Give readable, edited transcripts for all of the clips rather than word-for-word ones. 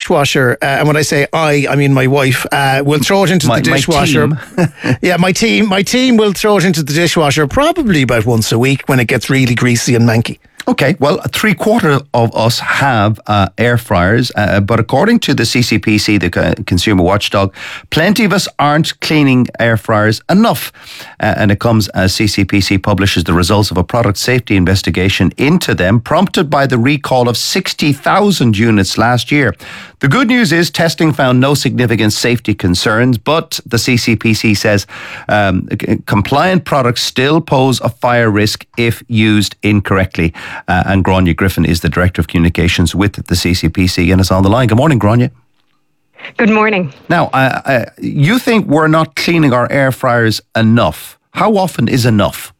dishwasher, and when I say I mean my wife, will throw it into the dishwasher. My team will throw it into the dishwasher probably about once a week when it gets really greasy and manky. Okay, well, 3/4 of us have air fryers, but according to the CCPC, the Consumer Watchdog, plenty of us aren't cleaning air fryers enough. And it comes as CCPC publishes the results of a product safety investigation into them, prompted by the recall of 60,000 units last year. The good news is testing found no significant safety concerns, but the CCPC says compliant products still pose a fire risk if used incorrectly. And Grania Griffin is the Director of Communications with the CCPC and is on the line. Good morning, Grania. Good morning. Now, you think we're not cleaning our air fryers enough. How often is enough?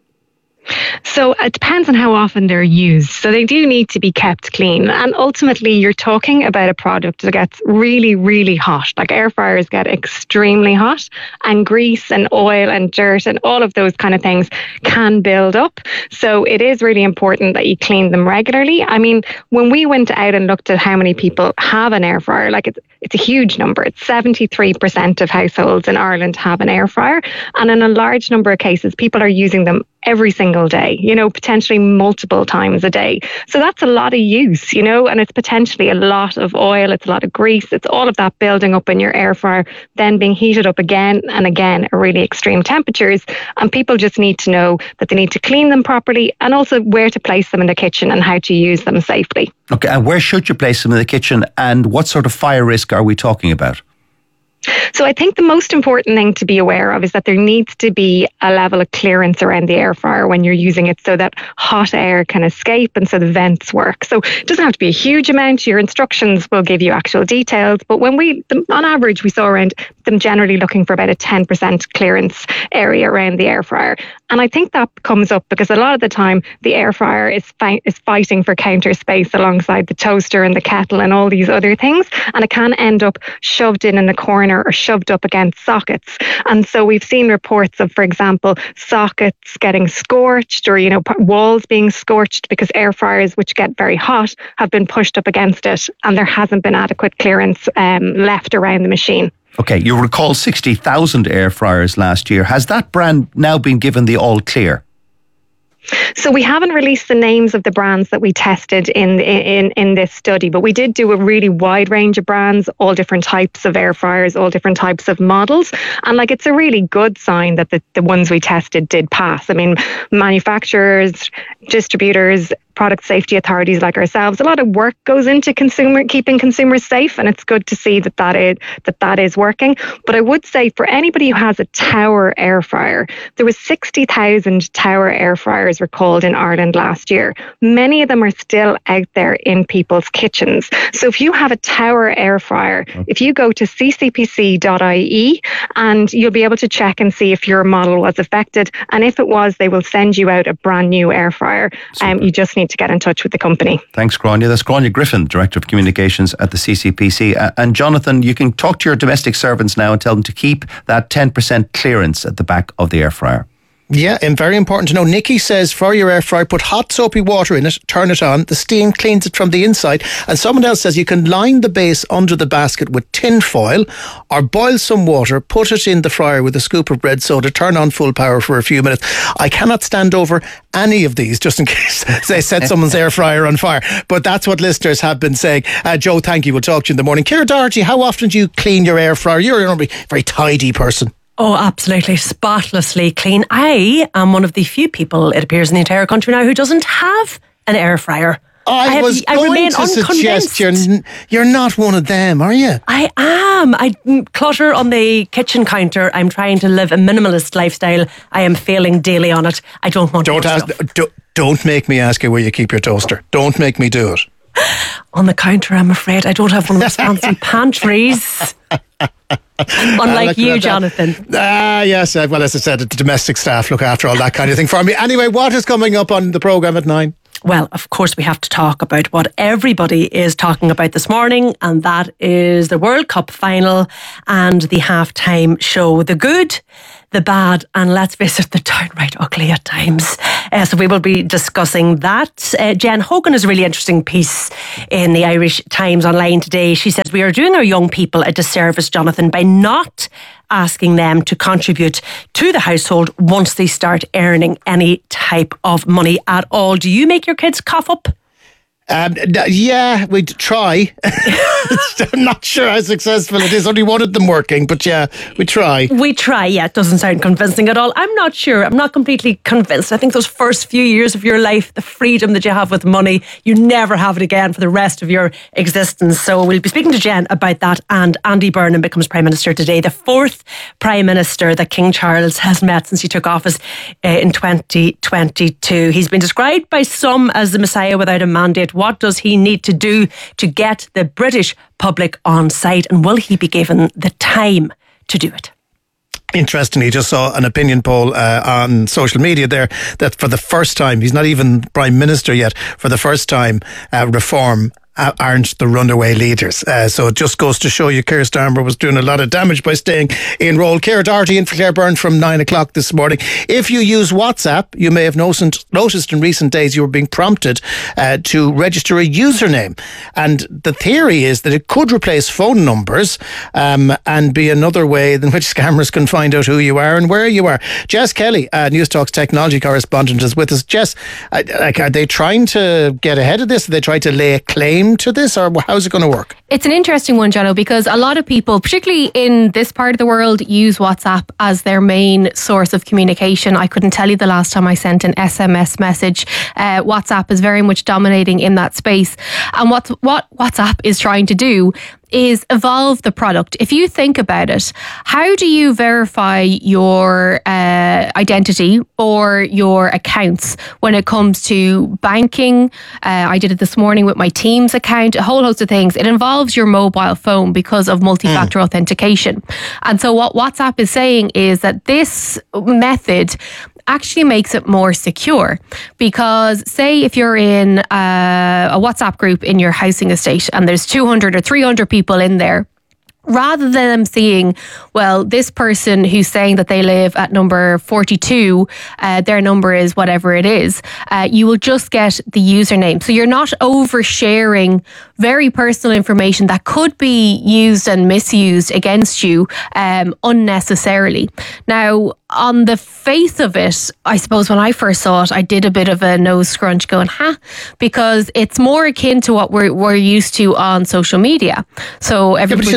So it depends on how often they're used. So they do need to be kept clean. And ultimately, you're talking about a product that gets really, really hot. Like air fryers get extremely hot, and grease and oil and dirt and all of those kind of things can build up. So it is really important that you clean them regularly. I mean, when we went out and looked at how many people have an air fryer, like it's a huge number. It's 73% of households in Ireland have an air fryer. And in a large number of cases, people are using them every single day, potentially multiple times a day. So that's a lot of use, and it's potentially a lot of oil, it's a lot of grease, it's all of that building up in your air fryer, then being heated up again and again at really extreme temperatures. And people just need to know that they need to clean them properly and also where to place them in the kitchen and how to use them safely. Okay, and where should you place them in the kitchen, and what sort of fire risk are we talking about? So I think the most important thing to be aware of is that there needs to be a level of clearance around the air fryer when you're using it so that hot air can escape and so the vents work. So it doesn't have to be a huge amount. Your instructions will give you actual details. But on average, we saw around them generally looking for about a 10% clearance area around the air fryer. And I think that comes up because a lot of the time the air fryer is fighting for counter space alongside the toaster and the kettle and all these other things. And it can end up shoved in the corner or shoved up against sockets. And so we've seen reports of, for example, sockets getting scorched or, walls being scorched because air fryers, which get very hot, have been pushed up against it and there hasn't been adequate clearance left around the machine. Okay, you recall 60,000 air fryers last year. Has that brand now been given the all clear? So we haven't released the names of the brands that we tested in this study, but we did do a really wide range of brands, all different types of air fryers, all different types of models. And it's a really good sign that the ones we tested did pass. I mean, manufacturers, distributors, product safety authorities like ourselves, a lot of work goes into keeping consumers safe, and it's good to see that is working. But I would say for anybody who has a Tower air fryer, there was 60,000 Tower air fryers recalled in Ireland last year. Many of them are still out there in people's kitchens. So if you have a Tower air fryer, if you go to ccpc.ie and you'll be able to check and see if your model was affected, and if it was, they will send you out a brand new air fryer. You just need to get in touch with the company. Thanks, Grania. That's Grania Griffin, Director of Communications at the CCPC. And Jonathan, you can talk to your domestic servants now and tell them to keep that 10% clearance at the back of the air fryer. Yeah, and very important to know. Nikki says for your air fryer, put hot soapy water in it, turn it on, the steam cleans it from the inside. And someone else says you can line the base under the basket with tin foil or boil some water, put it in the fryer with a scoop of bread soda, turn on full power for a few minutes. I cannot stand over any of these just in case they set someone's air fryer on fire. But that's what listeners have been saying. Joe, thank you. We'll talk to you in the morning. Ciara Doherty, how often do you clean your air fryer? You're a very tidy person. Oh, absolutely spotlessly clean. I am one of the few people, it appears, in the entire country now who doesn't have an air fryer. I was going to suggest you're not one of them, are you? I am. I clutter on the kitchen counter. I'm trying to live a minimalist lifestyle. I am failing daily on it. I don't want to. Don't make me ask you where you keep your toaster. Don't make me do it. On the counter, I'm afraid. I don't have one of those fancy pantries. Unlike you, Jonathan. Yes. Well, as I said, the domestic staff look after all that kind of thing for me. Anyway, what is coming up on the programme at 9? Well, of course, we have to talk about what everybody is talking about this morning, and that is the World Cup final and the halftime show. The good, the bad, and let's face it, they're downright ugly at times. So we will be discussing that. Jen Hogan has a really interesting piece in the Irish Times Online today. She says, we are doing our young people a disservice, Jonathan, by not asking them to contribute to the household once they start earning any type of money at all. Do you make your kids cough up? Yeah, we'd try. I'm not sure how successful it is. Only one of them working, but yeah, we try. We try, yeah. It doesn't sound convincing at all. I'm not sure. I'm not completely convinced. I think those first few years of your life, the freedom that you have with money, you never have it again for the rest of your existence. So we'll be speaking to Jen about that. And Andy Burnham becomes Prime Minister today, the fourth Prime Minister that King Charles has met since he took office in 2022. He's been described by some as the Messiah without a mandate. What does he need to do to get the British public on side, and will he be given the time to do it? Interestingly, just saw an opinion poll on social media there that for the first time, he's not even Prime Minister yet, for the first time, Reform aren't the runaway leaders. So it just goes to show you Keir Starmer was doing a lot of damage by staying in role. Ciara Doherty in for Claire Byrne from 9 o'clock this morning. If you use WhatsApp, you may have noticed in recent days you were being prompted to register a username. And the theory is that it could replace phone numbers and be another way in which scammers can find out who you are and where you are. Jess Kelly, News Talk's technology correspondent, is with us. Jess, are they trying to get ahead of this? Are they trying to lay a claim to this, or how's it going to work? It's an interesting one, Jono, because a lot of people, particularly in this part of the world, use WhatsApp as their main source of communication. I couldn't tell you the last time I sent an SMS message. WhatsApp is very much dominating in that space. And what WhatsApp is trying to do is evolve the product. If you think about it, how do you verify your identity or your accounts when it comes to banking? I did it this morning with my Teams account, a whole host of things. It involves your mobile phone because of multi-factor authentication. And so what WhatsApp is saying is that this method actually makes it more secure, because say if you're in a WhatsApp group in your housing estate and there's 200 or 300 people in there, rather than them seeing, well, this person who's saying that they live at number 42, their number is whatever it is, you will just get the username. So you're not oversharing very personal information that could be used and misused against you unnecessarily. Now, on the face of it, I suppose when I first saw it, I did a bit of a nose scrunch going, because it's more akin to what we're used to on social media. So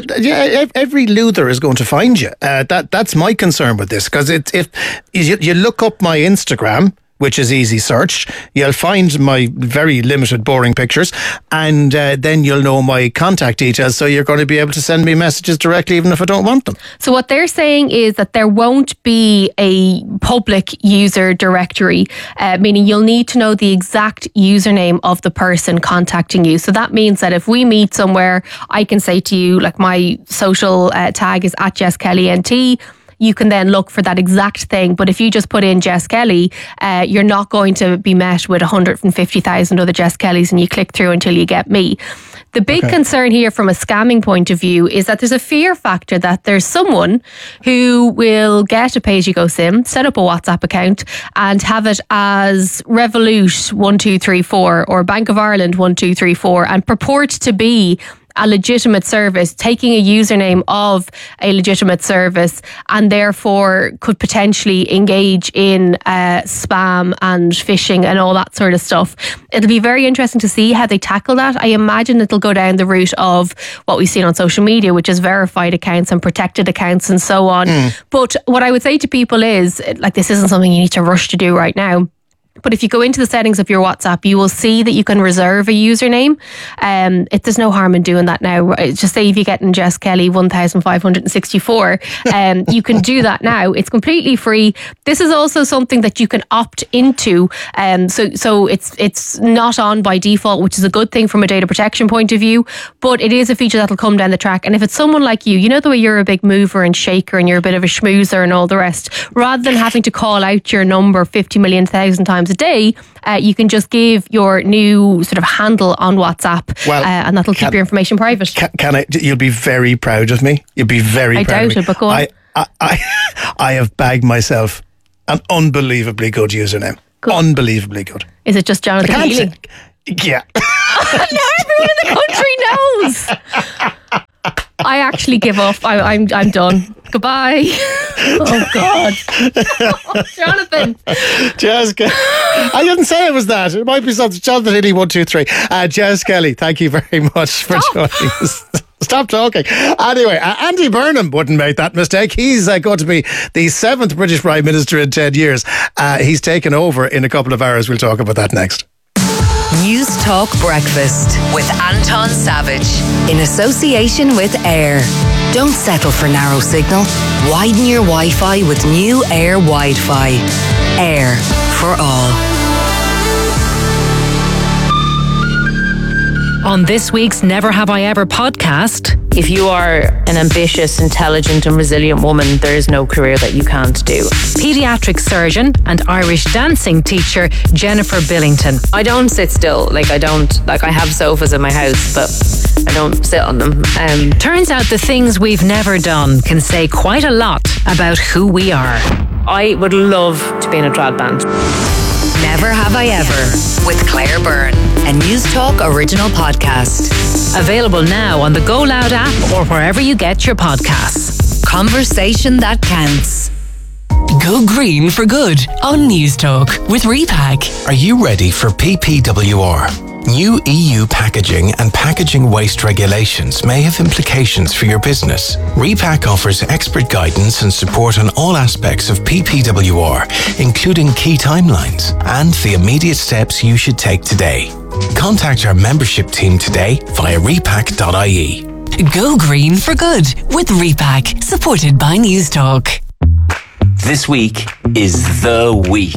every loser is going to find you. That's my concern with this, because if you look up my Instagram, which is easy search, you'll find my very limited, boring pictures, and then you'll know my contact details, so you're going to be able to send me messages directly even if I don't want them. So what they're saying is that there won't be a public user directory, meaning you'll need to know the exact username of the person contacting you. So that means that if we meet somewhere, I can say to you, like, my social tag is @JessKellyNT. You can then look for that exact thing. But if you just put in Jess Kelly, you're not going to be met with 150,000 other Jess Kellys and you click through until you get me. The big concern here from a scamming point of view is that there's a fear factor that there's someone who will get a pay-as-you-go SIM, set up a WhatsApp account and have it as Revolut 1234 or Bank of Ireland 1234 and purport to be a legitimate service, taking a username of a legitimate service, and therefore could potentially engage in spam and phishing and all that sort of stuff. It'll be very interesting to see how they tackle that. I imagine it'll go down the route of what we've seen on social media, which is verified accounts and protected accounts and so on. But what I would say to people is, like, this isn't something you need to rush to do right now. But if you go into the settings of your WhatsApp, you will see that you can reserve a username. There's no harm in doing that now. Just say if you get in Jess Kelly 1564, you can do that now. It's completely free. This is also something that you can opt into. So it's not on by default, which is a good thing from a data protection point of view. But it is a feature that'll come down the track. And if it's someone like you know the way you're a big mover and shaker and you're a bit of a schmoozer and all the rest, rather than having to call out your number 50 million thousand times a day, you can just give your new sort of handle on WhatsApp, and that'll keep your information private. You'll be very proud of me. You'll be very proud of me. I doubt it, but go on. I have bagged myself an unbelievably good username. Good. Unbelievably good. Is it just Jonathan Healy? Yeah. Now everyone in the country knows. I actually give up. I'm done. Goodbye. Oh God. Jonathan. Jessica. I didn't say it was that. It might be something. Jonathan Healy 123. Jess Kelly, thank you very much for joining us. Stop talking. Anyway, Andy Burnham wouldn't make that mistake. He's going to be the 7th British Prime Minister in 10 years. He's taken over in a couple of hours. We'll talk about that next. News Talk Breakfast with Anton Savage in association with Air. Don't settle for narrow signal. Widen your Wi-Fi with new Air Wi-Fi. Air for all. On this week's Never Have I Ever podcast. If you are an ambitious, intelligent and resilient woman, there is no career that you can't do. Paediatric surgeon and Irish dancing teacher Jennifer Billington. I don't sit still. I have sofas in my house, but I don't sit on them. Turns out the things we've never done can say quite a lot about who we are. I would love to be in a trad band. Never Have I Ever with Claire Byrne, a News Talk original podcast. Available now on the Go Loud app or wherever you get your podcasts. Conversation that counts. Go green for good on News Talk with Repack. Are you ready for PPWR? New EU packaging and packaging waste regulations may have implications for your business. Repack offers expert guidance and support on all aspects of PPWR, including key timelines and the immediate steps you should take today. Contact our membership team today via repack.ie. Go green for good with Repack, supported by News Talk. This week is the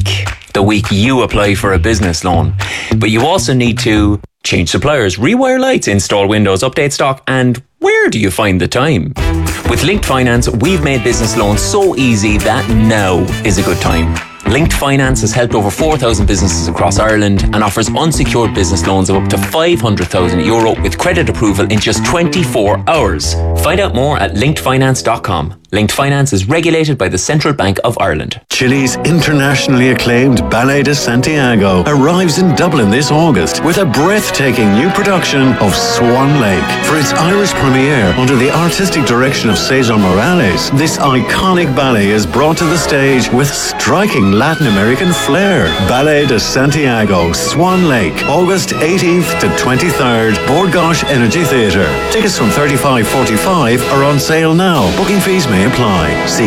week you apply for a business loan. But you also need to change suppliers, rewire lights, install windows, update stock, and where do you find the time? With Linked Finance, we've made business loans so easy that now is a good time. Linked Finance has helped over 4,000 businesses across Ireland and offers unsecured business loans of up to €500,000 with credit approval in just 24 hours. Find out more at linkedfinance.com. Linked Finance is regulated by the Central Bank of Ireland. Chile's internationally acclaimed Ballet de Santiago arrives in Dublin this August with a breathtaking new production of Swan Lake. For its Irish premiere under the artistic direction of Cesar Morales, this iconic ballet is brought to the stage with striking Latin American flair. Ballet de Santiago, Swan Lake, August 18th to 23rd, Bord Gáis Energy Theatre. Tickets from $35.45 are on sale now. Booking fees may apply. See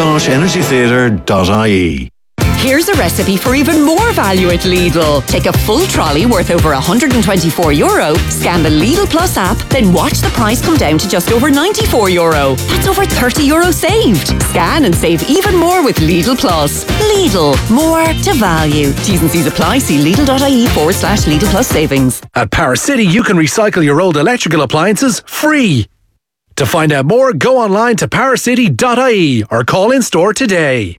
bordgaisenergytheatre.ie. Here's a recipe for even more value at Lidl. Take a full trolley worth over €124, scan the Lidl Plus app, then watch the price come down to just over €94. That's over €30 saved. Scan and save even more with Lidl Plus. Lidl, more to value. T's and C's apply. See Lidl.ie/Lidl Plus savings. At Power City, you can recycle your old electrical appliances free. To find out more, go online to powercity.ie or call in store today.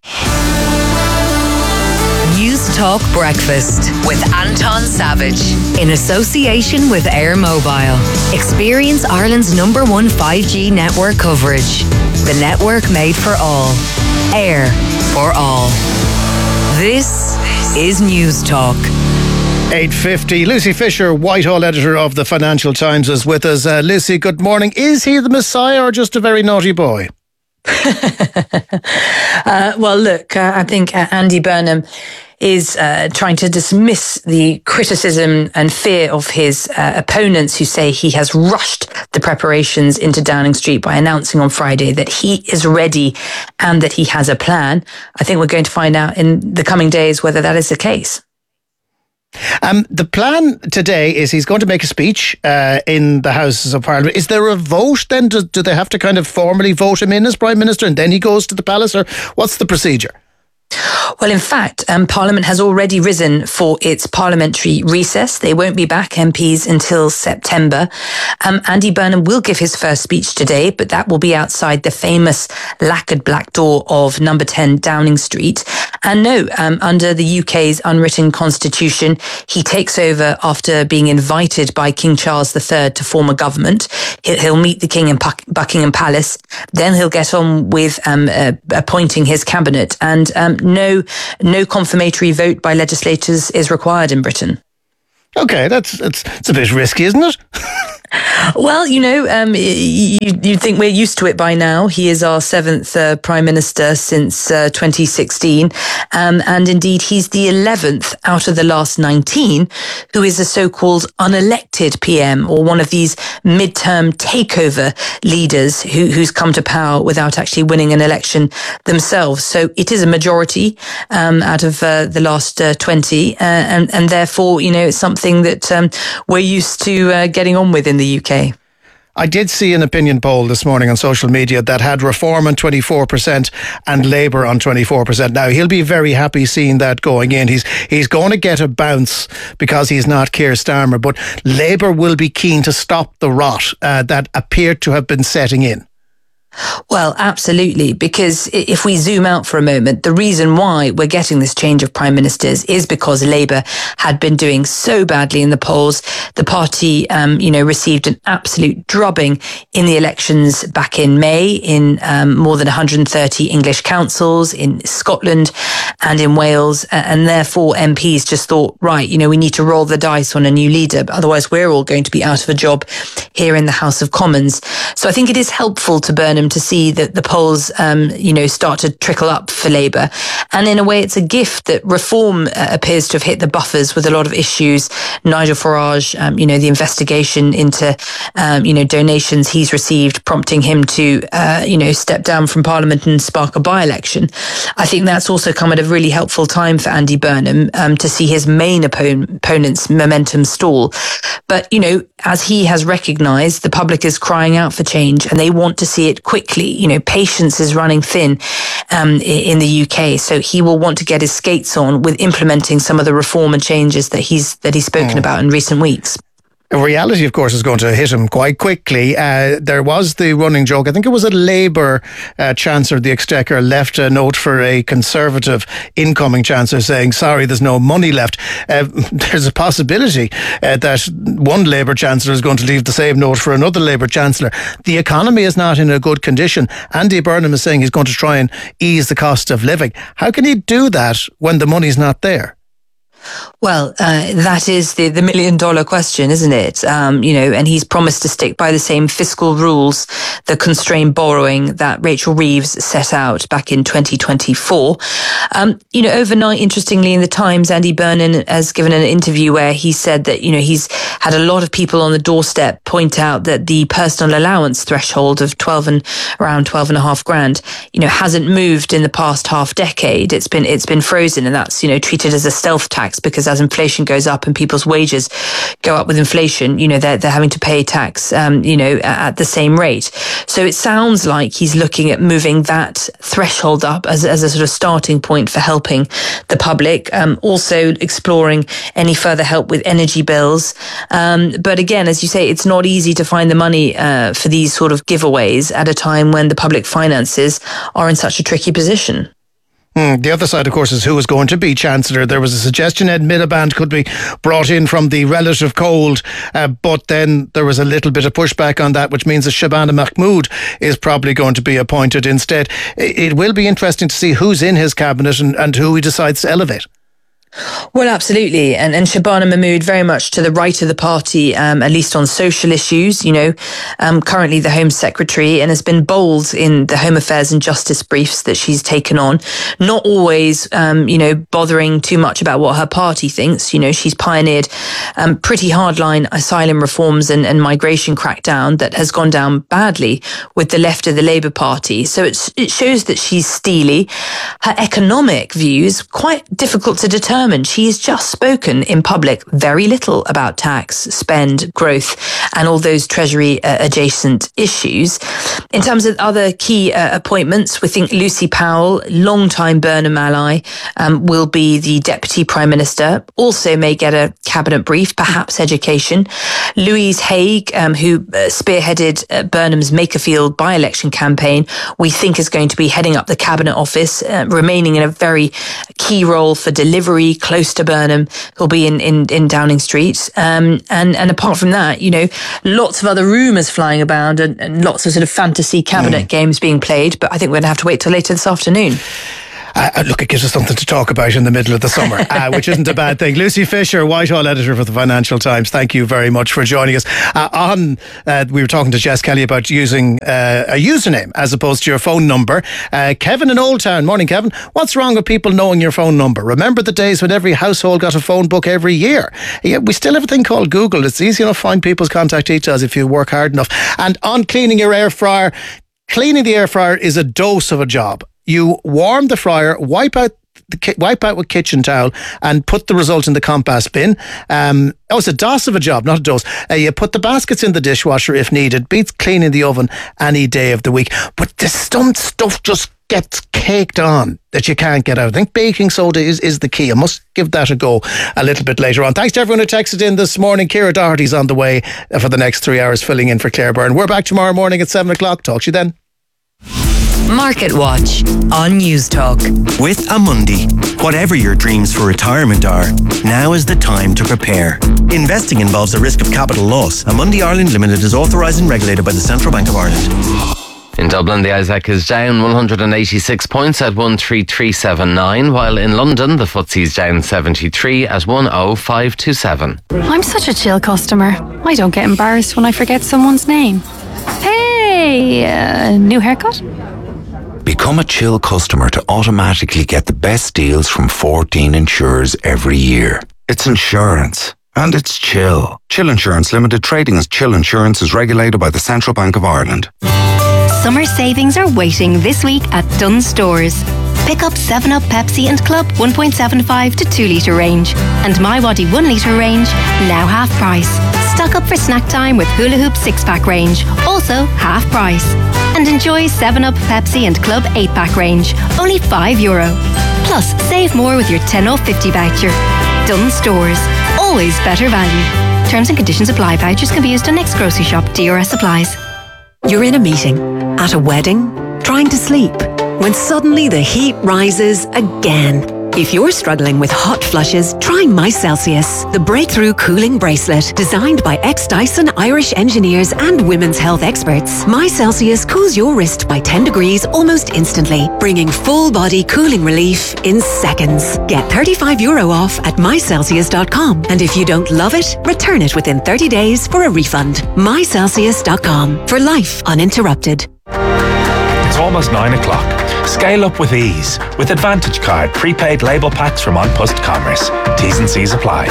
News Talk Breakfast with Anton Savage in association with Air Mobile. Experience Ireland's #1 5G network coverage. The network made for all. Air for all. This is News Talk. 8:50. Lucy Fisher, Whitehall editor of the Financial Times, is with us. Lucy, good morning. Is he the Messiah or just a very naughty boy? Well, look, I think Andy Burnham is trying to dismiss the criticism and fear of his opponents who say he has rushed the preparations into Downing Street by announcing on Friday that he is ready and that he has a plan. I think we're going to find out in the coming days whether that is the case. The plan today is he's going to make a speech in the Houses of Parliament. Is there a vote then? Do they have to kind of formally vote him in as Prime Minister and then he goes to the palace, or what's the procedure? Well, in fact, Parliament has already risen for its parliamentary recess. They won't be back, MPs, until September. Andy Burnham will give his first speech today, but that will be outside the famous lacquered black door of number 10 Downing Street. And no, under the UK's unwritten constitution, he takes over after being invited by King Charles III to form a government. He'll meet the King in Buckingham Palace. Then he'll get on with appointing his cabinet. And no confirmatory vote by legislators is required in Britain. Okay, it's a bit risky, isn't it? Well, you'd think we're used to it by now. He is our 7th Prime Minister since 2016. And indeed, he's the 11th out of the last 19 who is a so-called unelected PM, or one of these midterm takeover leaders who's come to power without actually winning an election themselves. So it is a majority out of the last 20. And therefore, it's something that we're used to getting on with in the UK. I did see an opinion poll this morning on social media that had Reform on 24% and Labour on 24%. Now, he'll be very happy seeing that going in. He's going to get a bounce because he's not Keir Starmer, but Labour will be keen to stop the rot that appeared to have been setting in. Well, absolutely, because if we zoom out for a moment, the reason why we're getting this change of prime ministers is because Labour had been doing so badly in the polls. The party, received an absolute drubbing in the elections back in May in more than 130 English councils in Scotland and in Wales. And therefore, MPs just thought, right, we need to roll the dice on a new leader. Otherwise, we're all going to be out of a job here in the House of Commons. So I think it is helpful to Burnham to see that the polls, start to trickle up for Labour. And in a way, it's a gift that Reform appears to have hit the buffers with a lot of issues. Nigel Farage, the investigation into, donations he's received, prompting him to, step down from Parliament and spark a by-election. I think that's also come at a really helpful time for Andy Burnham to see his main opponent's momentum stall. But, as he has recognised, the public is crying out for change and they want to see it quickly. Patience is running thin in the UK, so he will want to get his skates on with implementing some of the reform and changes that he's spoken about in recent weeks. Reality, of course, is going to hit him quite quickly. There was the running joke. I think it was a Labour Chancellor of the Exchequer left a note for a Conservative incoming Chancellor saying, sorry, there's no money left. There's a possibility that one Labour Chancellor is going to leave the same note for another Labour Chancellor. The economy is not in a good condition. Andy Burnham is saying he's going to try and ease the cost of living. How can he do that when the money's not there? Well, that is the $1 million question, isn't it? And he's promised to stick by the same fiscal rules, the constrained borrowing that Rachel Reeves set out back in 2024. Overnight, interestingly, in the Times, Andy Burnham has given an interview where he said that, he's had a lot of people on the doorstep point out that the personal allowance threshold of around 12.5 grand, hasn't moved in the past half decade. It's been frozen, and that's, treated as a stealth tax, because as inflation goes up and people's wages go up with inflation, they're having to pay tax, at the same rate. So it sounds like he's looking at moving that threshold up as a sort of starting point for helping the public. Also exploring any further help with energy bills. But again, as you say, it's not easy to find the money for these sort of giveaways at a time when the public finances are in such a tricky position. The other side, of course, is who is going to be Chancellor. There was a suggestion Ed Miliband could be brought in from the relative cold, but then there was a little bit of pushback on that, which means that Shabana Mahmood is probably going to be appointed instead. It will be interesting to see who's in his cabinet and who he decides to elevate. Well, absolutely. And Shabana Mahmood very much to the right of the party, at least on social issues, currently the Home Secretary, and has been bold in the Home Affairs and Justice briefs that she's taken on. Not always, bothering too much about what her party thinks. She's pioneered pretty hardline asylum reforms and migration crackdown that has gone down badly with the left of the Labour Party. So it shows that she's steely. Her economic views, quite difficult to determine determined. She has just spoken in public very little about tax, spend, growth, and all those Treasury adjacent issues. In terms of other key appointments, we think Lucy Powell, long-time Burnham ally, will be the Deputy Prime Minister, also may get a cabinet brief, perhaps education. Louise Haigh, who spearheaded Burnham's Makerfield by-election campaign, we think is going to be heading up the Cabinet Office, remaining in a very key role for delivery close to Burnham. He'll be in Downing Street. And apart from that, you know, lots of other rumours flying about and lots of sort of fantasy cabinet games being played. But I think we're going to have to wait till later this afternoon. Look, it gives us something to talk about in the middle of the summer, which isn't a bad thing. Lucy Fisher, Whitehall editor for the Financial Times, thank you very much for joining us. We were talking to Jess Kelly about using a username as opposed to your phone number. Kevin in Old Town, morning Kevin. What's wrong with people knowing your phone number? Remember the days when every household got a phone book every year? Yeah, we still have a thing called Google. It's easy enough to find people's contact details if you work hard enough. And on cleaning your air fryer, cleaning the air fryer is a dose of a job. You warm the fryer, wipe out with kitchen towel and put the result in the compost bin. It's a dose of a job, not a dose. You put the baskets in the dishwasher if needed. Beats cleaning the oven any day of the week. But this stuff just gets caked on that you can't get out. I think baking soda is the key. I must give that a go a little bit later on. Thanks to everyone who texted in this morning. Ciara Doherty's on the way for the next 3 hours filling in for Claire Byrne. We're back tomorrow morning at 7 o'clock. Talk to you then. Market Watch on News Talk. With Amundi, whatever your dreams for retirement are, now is the time to prepare. Investing involves a risk of capital loss. Amundi Ireland Limited is authorised and regulated by the Central Bank of Ireland. In Dublin, the ISAC is down 186 points at 13379, while in London, the FTSE is down 73 at 10527. I'm such a chill customer. I don't get embarrassed when I forget someone's name. Hey, new haircut? Become a chill customer to automatically get the best deals from 14 insurers every year. It's insurance. And it's chill. Chill Insurance Limited, trading as Chill Insurance, is regulated by the Central Bank of Ireland. Summer savings are waiting this week at Dunnes Stores. Pick up 7-Up Pepsi and Club 1.75 to 2 litre range and MiWadi 1 litre range, now half price. Stock up for snack time with Hula Hoop 6-pack range, also half price. And enjoy 7-Up Pepsi and Club 8-pack range, only €5. Plus, save more with your 10 off 50 voucher. Dunnes Stores, always better value. Terms and conditions apply. Vouchers can be used on next grocery shop. DRS supplies. You're in a meeting, at a wedding, trying to sleep, when suddenly the heat rises again. If you're struggling with hot flushes, try MyCelsius, the breakthrough cooling bracelet designed by ex-Dyson Irish engineers and women's health experts. MyCelsius cools your wrist by 10 degrees almost instantly, bringing full-body cooling relief in seconds. Get €35 off at mycelsius.com, and if you don't love it, return it within 30 days for a refund. mycelsius.com, for life uninterrupted. It's almost 9 o'clock. Scale up with ease with Advantage Card prepaid label packs from An Post Commerce. T's and C's apply.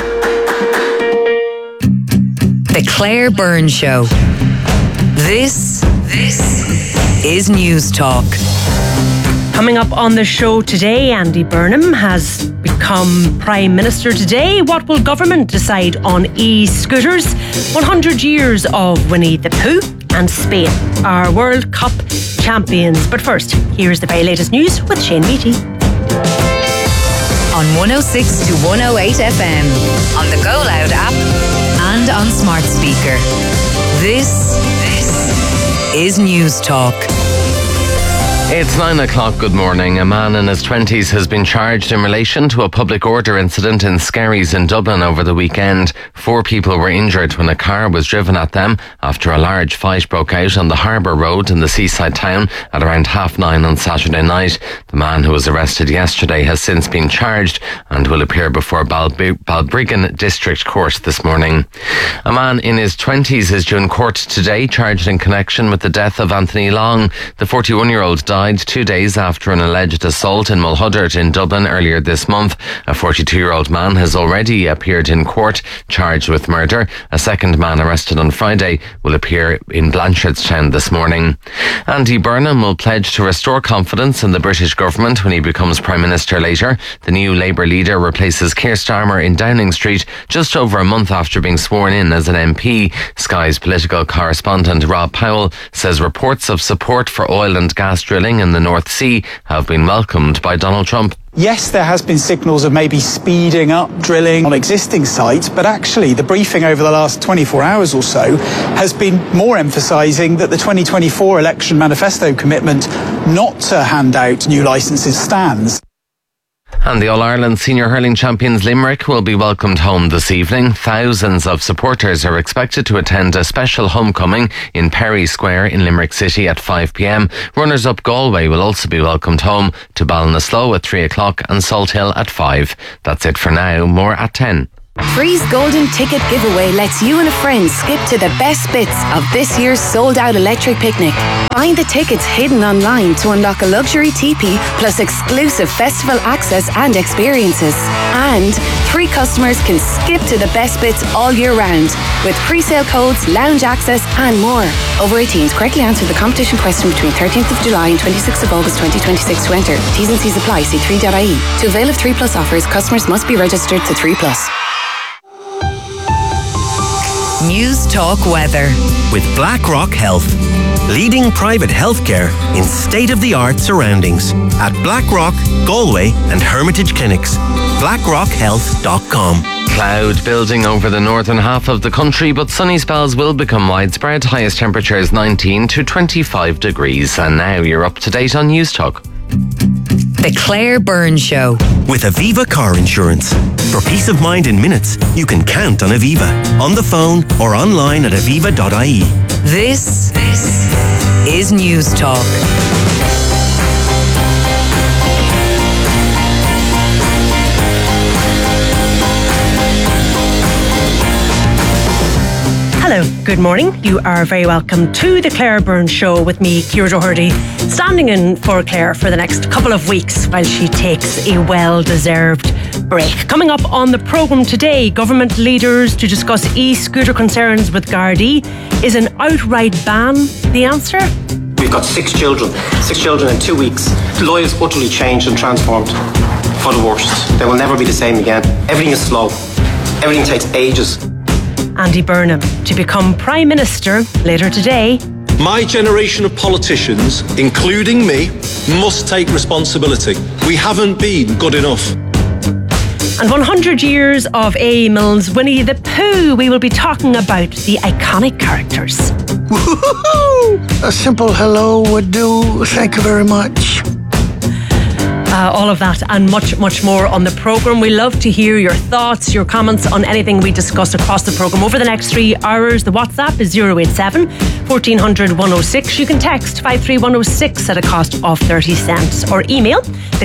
The Claire Byrne Show. This is News Talk. Coming up on the show today, Andy Burnham has become Prime Minister today. What will government decide on e-scooters? 100 years of Winnie the Pooh, and Spain are World Cup champions. But first, here's the very latest news with Shane Beattie. On 106 to 108 FM, on the Go Loud app, and on smart speaker. This is News Talk. It's 9 o'clock. Good morning. A man in his 20s has been charged in relation to a public order incident in Skerries in Dublin over the weekend. 4 people were injured when a car was driven at them after a large fight broke out on the Harbour Road in the seaside town at around 9:30 on Saturday night. The man who was arrested yesterday has since been charged and will appear before Balbriggan District Court this morning. A man in his 20s is due in court today, charged in connection with the death of Anthony Long. The 41-year-old died died 2 days after an alleged assault in Mulhuddart in Dublin earlier this month. A 42-year-old man has already appeared in court charged with murder. A second man arrested on Friday will appear in Blanchardstown this morning. Andy Burnham will pledge to restore confidence in the British government when he becomes Prime Minister later. The new Labour leader replaces Keir Starmer in Downing Street just over a month after being sworn in as an MP. Sky's political correspondent Rob Powell says reports of support for oil and gas drilling in the North Sea have been welcomed by Donald Trump. Yes, there has been signals of maybe speeding up drilling on existing sites, but actually the briefing over the last 24 hours or so has been more emphasising that the 2024 election manifesto commitment not to hand out new licences stands. And the All-Ireland Senior Hurling Champions Limerick will be welcomed home this evening. Thousands of supporters are expected to attend a special homecoming in Perry Square in Limerick City at 5 p.m. Runners-up Galway will also be welcomed home to Ballinasloe at 3 o'clock and Salthill at 5. That's it for now. More at 10. Free's Golden Ticket Giveaway lets you and a friend skip to the best bits of this year's sold-out electric picnic. Find the tickets hidden online to unlock a luxury teepee plus exclusive festival access and experiences. And 3 customers can skip to the best bits all year round with pre-sale codes, lounge access and more. Over 18s correctly answer the competition question between 13th of July and 26th of August 2026 to enter. T's and C's apply. See 3.ie. To avail of 3 Plus offers, customers must be registered to 3 Plus. News Talk Weather. With BlackRock Health. Leading private healthcare in state-of-the-art surroundings. At BlackRock, Galway and Hermitage Clinics. BlackRockHealth.com. Cloud building over the northern half of the country, but sunny spells will become widespread. Highest temperatures 19 to 25 degrees. And now you're up to date on News Talk. The Claire Byrne Show. With Aviva Car Insurance. For peace of mind in minutes, you can count on Aviva. On the phone or online at aviva.ie. This is News Talk. Hello, good morning. You are very welcome to the Claire Byrne Show with me, Ciara Doherty, standing in for Claire for the next couple of weeks while she takes a well-deserved break. Coming up on the programme today, government leaders to discuss e-scooter concerns with Gardaí. Is an outright ban the answer? We've got 6 children in 2 weeks. Lives utterly changed and transformed for the worst. They will never be the same again. Everything is slow. Everything takes ages. Andy Burnham to become Prime Minister later today. My generation of politicians, including me, must take responsibility. We haven't been good enough. And 100 years of A. Milne's Winnie the Pooh. We will be talking about the iconic characters. Woo-hoo-hoo! A simple hello would do. Thank you very much. All of that and much, much more on the programme. We love to hear your thoughts, your comments on anything we discuss across the programme. Over the next 3 hours, the WhatsApp is 087 1400 106. You can text 53106 at a cost of 30 cents or email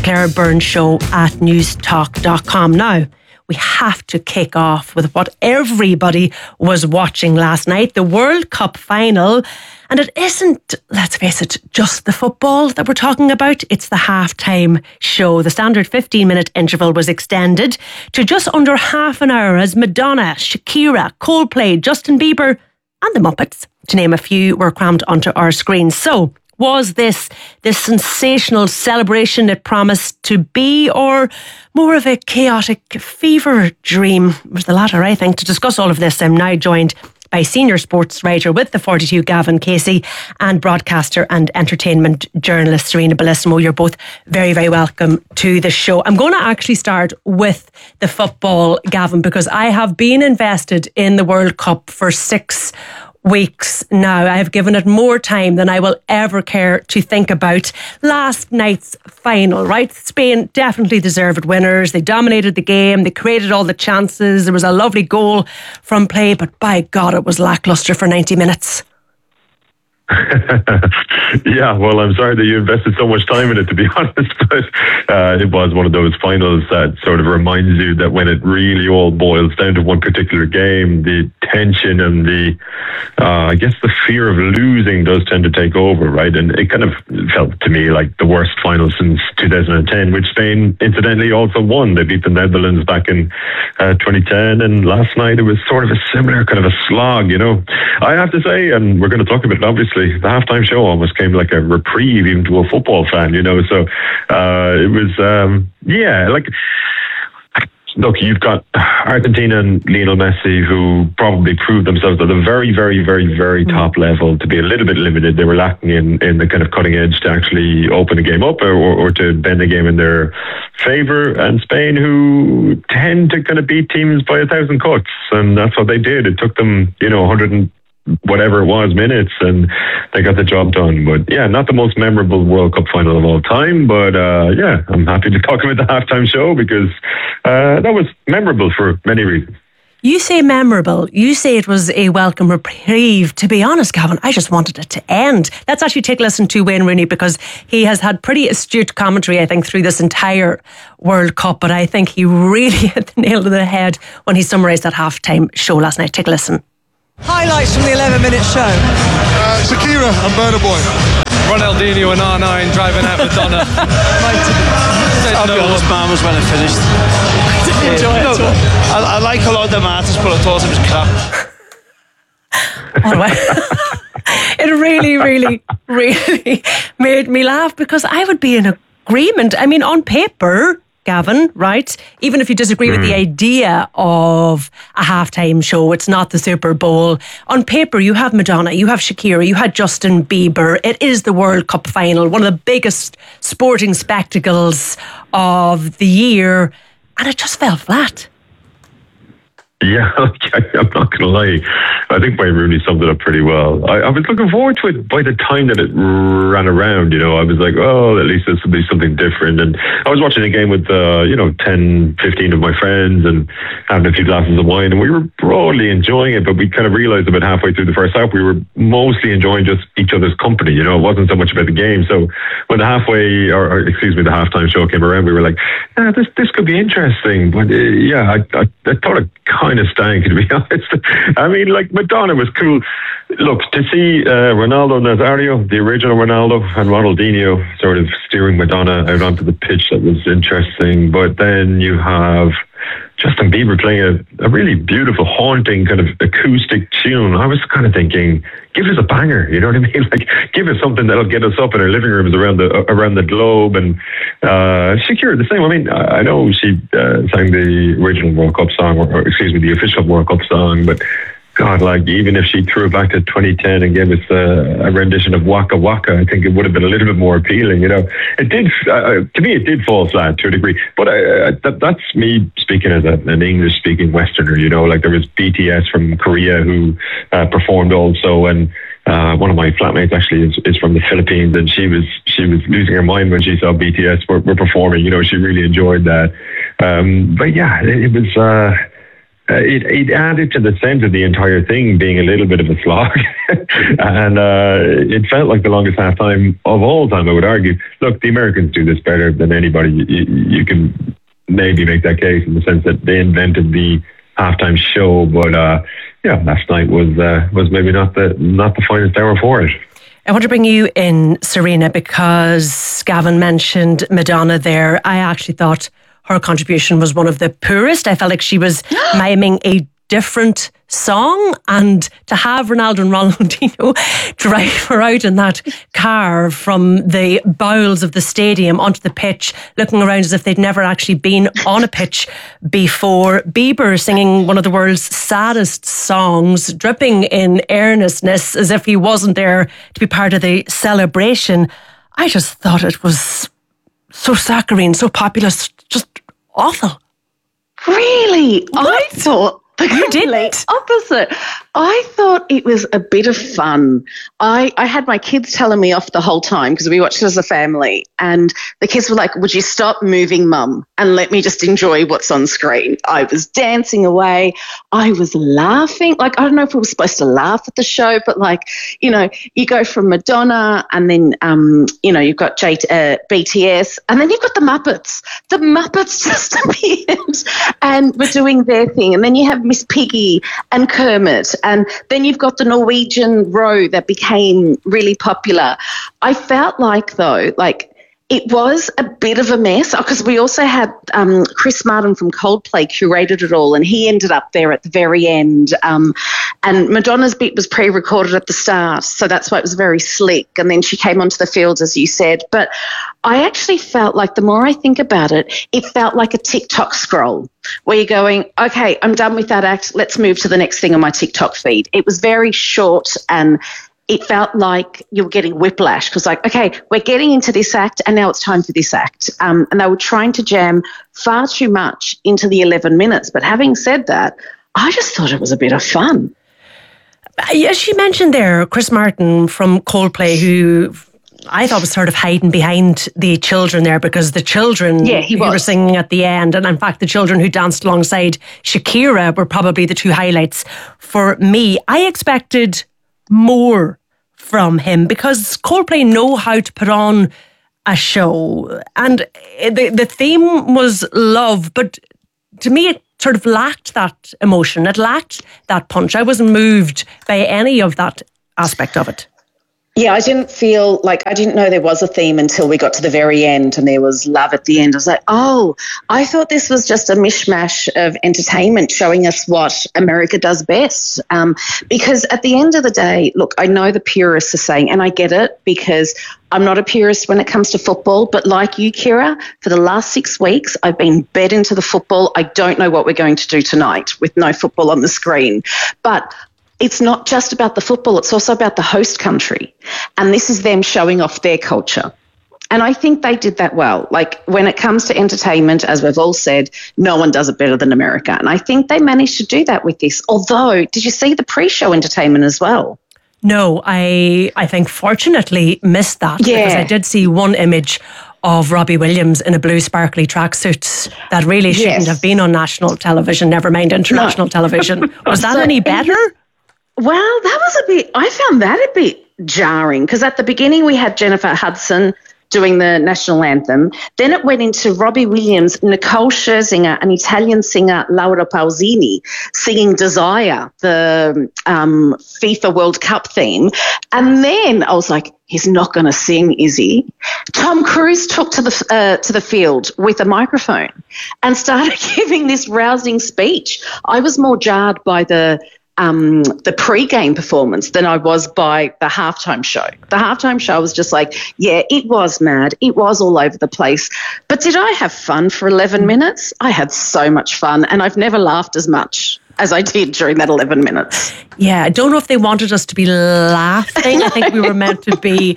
theclarebyrneshow@newstalk.com. Now, we have to kick off with what everybody was watching last night, the World Cup final. And it isn't, let's face it, just the football that we're talking about. It's the halftime show. The standard 15-minute interval was extended to just under half an hour as Madonna, Shakira, Coldplay, Justin Bieber and the Muppets, to name a few, were crammed onto our screens. So, was this sensational celebration it promised to be, or more of a chaotic fever dream? It was the latter, I think. To discuss all of this, I'm now joined by senior sports writer with the 42, Gavin Casey, and broadcaster and entertainment journalist Serena Bellissimo. You're both very, very welcome to the show. I'm going to actually start with the football, Gavin, because I have been invested in the World Cup for 6 weeks now. I have given it more time than I will ever care to think about. Last night's final, right? Spain definitely deserved winners. They dominated the game. They created all the chances. There was a lovely goal from play, but by God, it was lacklustre for 90 minutes. Yeah, well, I'm sorry that you invested so much time in it, to be honest, but it was one of those finals that sort of reminds you that when it really all boils down to one particular game, the tension and I guess the fear of losing does tend to take over, right? And it kind of felt to me like the worst final since 2010, which Spain incidentally also won. They beat the Netherlands back in 2010, and last night it was sort of a similar kind of a slog, you know. I have to say, and we're going to talk about it obviously, the halftime show almost came like a reprieve even to a football fan, you know. So it was, like, look, you've got Argentina and Lionel Messi, who probably proved themselves at the very, very, very, very top level to be a little bit limited. They were lacking in the kind of cutting edge to actually open a game up or to bend the game in their favour. And Spain, who tend to kind of beat teams by 1,000 cuts, and that's what they did. It took them, 100 and whatever it was minutes, and they got the job done. But yeah, not the most memorable World Cup final of all time, but I'm happy to talk about the halftime show because that was memorable for many reasons. You say memorable. You say it was a welcome reprieve. To be honest, Gavin, I just wanted it to end. Let's actually take a listen to Wayne Rooney, because he has had pretty astute commentary, I think, through this entire World Cup, but I think he really hit the nail on the head when he summarised that halftime show last night. Take a listen. Highlights from the 11-minute show. Shakira and Burna Boy. Ronaldinho and R9 driving out Madonna. I'll be honest, man, was when it finished. I didn't enjoy it at all. I like a lot of them artists, but I thought it was crap. It really, really, really made me laugh, because I would be in agreement. I mean, on paper, Gavin, right? Even if you disagree with the idea of a halftime show, it's not the Super Bowl. On paper, you have Madonna, you have Shakira, you had Justin Bieber. It is the World Cup final, one of the biggest sporting spectacles of the year, and it just fell flat. Yeah, I'm not going to lie. I think Wayne Rooney summed it up pretty well. I was looking forward to it by the time that it ran around, I was like, oh, at least this will be something different. And I was watching a game with, 10, 15 of my friends and having a few glasses of wine, and we were broadly enjoying it, but we kind of realised about halfway through the first half, we were mostly enjoying just each other's company, it wasn't so much about the game. So when the the halftime show came around, we were like, this could be interesting. But I thought it kind of stank, to be honest. I mean, like, Madonna was cool. Look, to see Ronaldo Nazario, the original Ronaldo, and Ronaldinho sort of steering Madonna out onto the pitch, that was interesting. But then you have Justin Bieber playing a really beautiful, haunting kind of acoustic tune. I was kind of thinking, give us a banger, you know what I mean? Like, give us something that'll get us up in our living rooms around the globe. And Shakira, the same. I mean, I know she sang the original World Cup song, the official World Cup song, but God, like, even if she threw it back to 2010 and gave us a rendition of Waka Waka, I think it would have been a little bit more appealing. It did, to me, it did fall flat to a degree. But that's me speaking as an English-speaking Westerner. Like, there was BTS from Korea who performed also, and one of my flatmates actually is from the Philippines, and she was losing her mind when she saw BTS were performing. She really enjoyed that. But yeah, it was. It added to the sense of the entire thing being a little bit of a slog. And it felt like the longest halftime of all time, I would argue. Look, the Americans do this better than anybody. You can maybe make that case in the sense that they invented the halftime show, but last night was maybe not the finest hour for it. I want to bring you in, Serena, because Gavin mentioned Madonna there. I actually thought her contribution was one of the poorest. I felt like she was miming a different song, and to have Ronaldo and Ronaldinho drive her out in that car from the bowels of the stadium onto the pitch, looking around as if they'd never actually been on a pitch before. Bieber singing one of the world's saddest songs, dripping in earnestness as if he wasn't there to be part of the celebration. I just thought it was so saccharine, so populist, just awful. Really? I thought The complete opposite. I thought it was a bit of fun. I had my kids telling me off the whole time because we watched it as a family, and the kids were like, would you stop moving, Mum, and let me just enjoy what's on screen? I was dancing away. I was laughing. Like, I don't know if we were supposed to laugh at the show, but like, you know, you go from Madonna and then, you know, you've got BTS, and then you've got the Muppets. The Muppets just appeared and were doing their thing. And then you have Miss Piggy and Kermit, and then you've got the Norwegian row that became really popular. I felt like, though, like it was a bit of a mess because we also had Chris Martin from Coldplay curated it all, and he ended up there at the very end. And Madonna's bit was pre-recorded at the start, so that's why it was very slick. And then she came onto the field, as you said. But I actually felt like, the more I think about it, it felt like a TikTok scroll where you're going, okay, I'm done with that act. Let's move to the next thing on my TikTok feed. It was very short, and it felt like you were getting whiplash because, like, okay, we're getting into this act and now it's time for this act. And they were trying to jam far too much into the 11 minutes. But having said that, I just thought it was a bit of fun. As you mentioned there, Chris Martin from Coldplay, who I thought was sort of hiding behind the children there, because the children who were singing at the end, and in fact the children who danced alongside Shakira, were probably the two highlights for me. I expected more from him because Coldplay know how to put on a show, and the theme was love, but to me it sort of lacked that emotion. It lacked that punch. I wasn't moved by any of that aspect of it. Yeah, I didn't know there was a theme until we got to the very end and there was love at the end. I was like, oh, I thought this was just a mishmash of entertainment showing us what America does best. Because at the end of the day, look, I know the purists are saying, and I get it because I'm not a purist when it comes to football, but like you, Kira, for the last 6 weeks, I've been bed into the football. I don't know what we're going to do tonight with no football on the screen. But it's not just about the football, it's also about the host country. And this is them showing off their culture. And I think they did that well. Like, when it comes to entertainment, as we've all said, no one does it better than America. And I think they managed to do that with this. Although, did you see the pre-show entertainment as well? No, I think fortunately missed that. Because I did see one image of Robbie Williams in a blue sparkly tracksuit that really shouldn't have been on national television, never mind international television. Was that any better? Well, that was I found that a bit jarring because at the beginning we had Jennifer Hudson doing the national anthem. Then it went into Robbie Williams, Nicole Scherzinger, an Italian singer, Laura Pausini, singing Desire, the FIFA World Cup theme. And then I was like, he's not going to sing, is he? Tom Cruise took to the field with a microphone and started giving this rousing speech. I was more jarred by the pre-game performance than I was by the halftime show. The halftime show was just like, yeah, it was mad. It was all over the place. But did I have fun for 11 minutes? I had so much fun, and I've never laughed as much as I did during that 11 minutes. Yeah, I don't know if they wanted us to be laughing. I think we were meant to be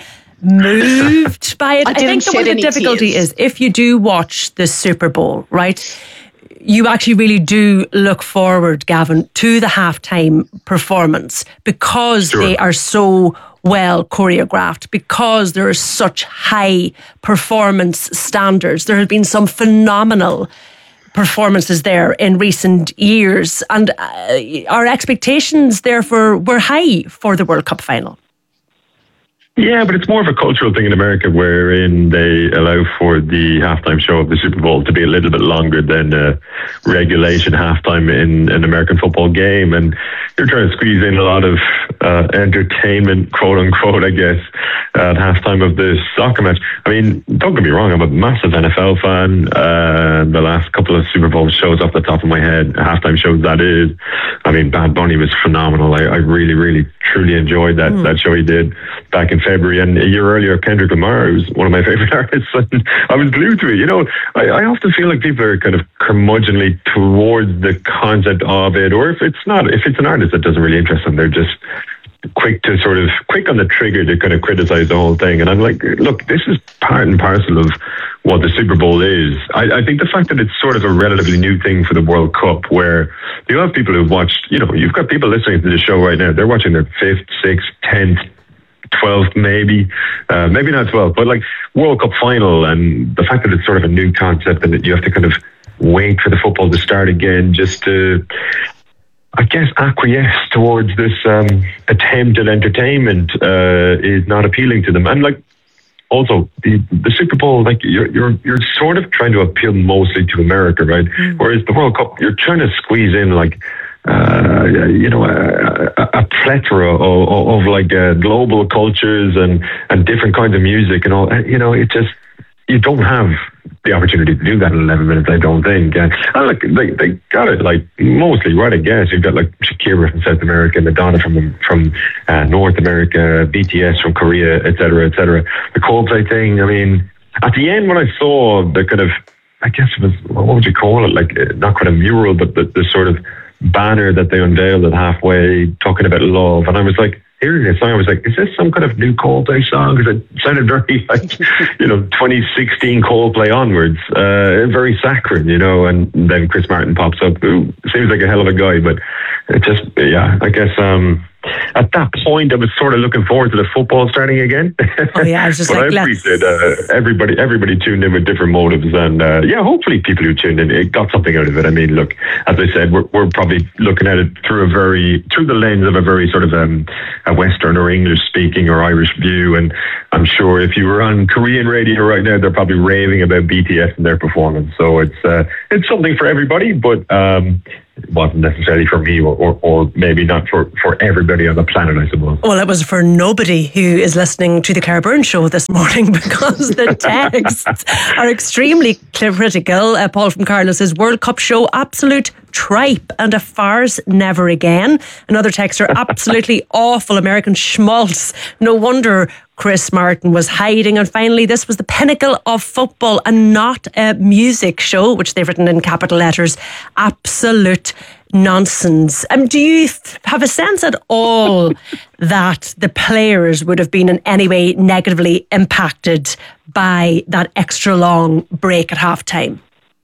moved by it. I think the difficulty is if you do watch the Super Bowl, right, you actually really do look forward, Gavin, to the halftime performance because they are so well choreographed, because there are such high performance standards. There have been some phenomenal performances there in recent years, and our expectations therefore were high for the World Cup final. Yeah, but it's more of a cultural thing in America wherein they allow for the halftime show of the Super Bowl to be a little bit longer than a regulation halftime in an American football game. And they're trying to squeeze in a lot of entertainment, quote unquote, I guess, at halftime of the soccer match. I mean, don't get me wrong, I'm a massive NFL fan. The last couple of Super Bowl shows off the top of my head, halftime shows that is. I mean, Bad Bunny was phenomenal. I really, really, truly enjoyed that show he did back in February, and a year earlier Kendrick Lamar was one of my favourite artists, and I was glued to it. You know, I often feel like people are kind of curmudgeonly towards the concept of it, or if it's an artist that doesn't really interest them, they're just quick on the trigger to kind of criticize the whole thing. And I'm like, look, this is part and parcel of what the Super Bowl is. I think the fact that it's sort of a relatively new thing for the World Cup, where you have people who've watched, you've got people listening to the show right now, they're watching their 5th, 6th, 10th, 12th maybe not 12th, but like World Cup final, and the fact that it's sort of a new concept and that you have to kind of wait for the football to start again just to, I guess, acquiesce towards this attempt at entertainment is not appealing to them. And like, also the Super Bowl, like you're sort of trying to appeal mostly to America, right? Whereas the World Cup, you're trying to squeeze in like a plethora of like global cultures and different kinds of music and all. It just, you don't have the opportunity to do that in 11 minutes, I don't think. And look, they got it like mostly right, I guess. You've got like Shakira from South America, Madonna from North America, BTS from Korea, etc., etc. The Coldplay thing, I mean, at the end when I saw the kind of, I guess it was, what would you call it? Like, not quite a mural, but the sort of banner that they unveiled at halfway talking about love. And I was like, hearing this song, I was like, is this some kind of new Coldplay song? Because it sounded very like, 2016 Coldplay onwards, very saccharine, and then Chris Martin pops up, who seems like a hell of a guy, but it just, I guess, at that point, I was sort of looking forward to the football starting again. Oh yeah, I was just but like, I appreciate everybody tuned in with different motives, and hopefully people who tuned in got something out of it. I mean, look, as I said, we're probably looking at it through the lens of a very sort of a Western or English speaking or Irish view, and I'm sure if you were on Korean radio right now, they're probably raving about BTS and their performance. So it's something for everybody, but it wasn't necessarily for me or maybe not for everybody on the planet, I suppose. Well, it was for nobody who is listening to the Cara Byrne show this morning, because the texts are extremely critical. Paul from Carlow says, World Cup show, absolute tripe and a farce, never again. Another texter, absolutely awful American schmaltz. No wonder Chris Martin was hiding. And finally, this was the pinnacle of football and not a music show, which they've written in capital letters. Absolute nonsense. Do you have a sense at all that the players would have been in any way negatively impacted by that extra long break at halftime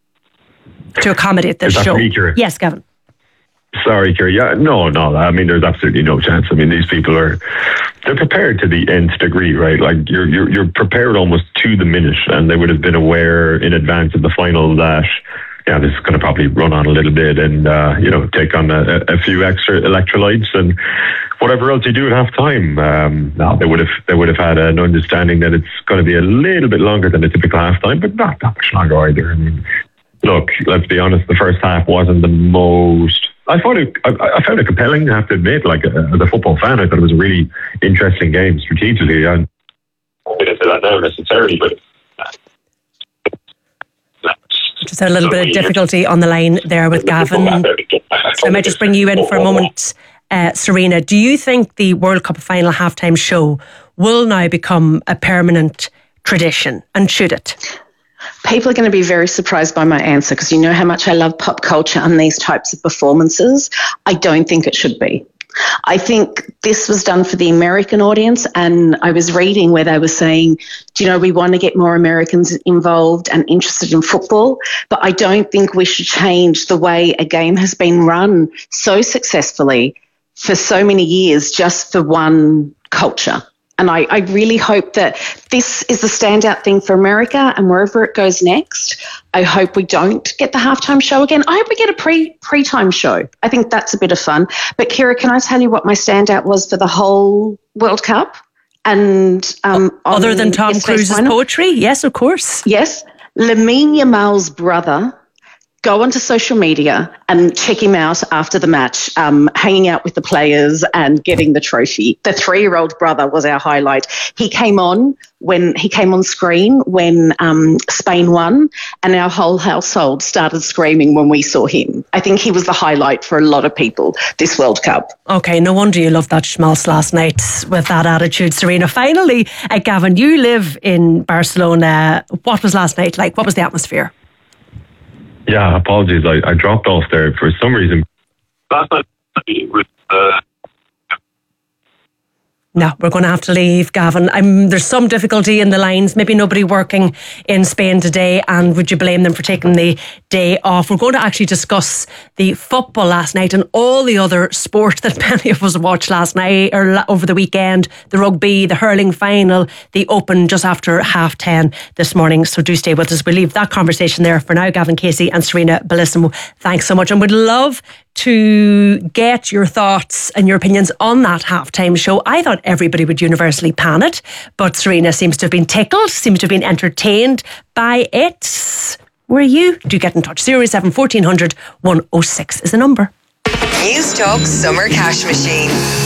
to accommodate this show? Yes, Gavin. Sorry, Kerry. Yeah, no. I mean, there's absolutely no chance. I mean, these people they're prepared to the nth degree, right? Like you're prepared almost to the minute, and they would have been aware in advance of the final that, this is going to probably run on a little bit and, take on a few extra electrolytes and whatever else you do at half time. No, they would have had an understanding that it's going to be a little bit longer than a typical half time, but not that much longer either. I mean, look, let's be honest, the first half wasn't the most... I found it compelling, I have to admit. Like, as a football fan, I thought it was a really interesting game strategically. And I won't get into that now necessarily, but... Just had a little bit of difficulty on the line there with Gavin. So I might just bring you in for a moment, Serena. Do you think the World Cup final halftime show will now become a permanent tradition, and should it? People are going to be very surprised by my answer, because you know how much I love pop culture and these types of performances. I don't think it should be. I think this was done for the American audience, and I was reading where they were saying, we want to get more Americans involved and interested in football, but I don't think we should change the way a game has been run so successfully for so many years just for one culture. And I really hope that this is the standout thing for America, and wherever it goes next, I hope we don't get the halftime show again. I hope we get a pre-time show. I think that's a bit of fun. But Kira, can I tell you what my standout was for the whole World Cup? And other than Tom Cruise's poetry? Yes, of course. Yes. Lamine Yamal's brother. Go onto social media and check him out after the match, hanging out with the players and getting the trophy. The 3-year-old brother was our highlight. He came on screen when Spain won, and our whole household started screaming when we saw him. I think he was the highlight for a lot of people this World Cup. Okay, no wonder you loved that schmaltz last night with that attitude, Serena. Finally, Gavin, you live in Barcelona. What was last night like? What was the atmosphere? Yeah, apologies. I dropped off there for some reason. Last night was No, we're going to have to leave, Gavin. There's some difficulty in the lines, maybe nobody working in Spain today, and would you blame them for taking the day off? We're going to actually discuss the football last night and all the other sport that many of us watched last night or over the weekend, the rugby, the hurling final, the Open just after 10:30 this morning. So do stay with us. We'll leave that conversation there for now. Gavin Casey and Serena Bellissimo, thanks so much. And we'd love to get your thoughts and your opinions on that halftime show. I thought everybody would universally pan it, but Serena seems to have been tickled, seems to have been entertained by it. Were you? Do get in touch. 07 1400 106 is the number. News Talk Summer Cash Machine.